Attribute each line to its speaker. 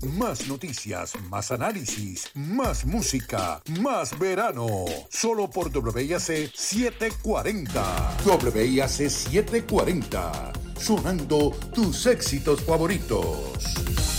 Speaker 1: Más noticias, más análisis, más música, más verano. Solo por WIAC 740. WIAC 740. Sonando tus éxitos favoritos.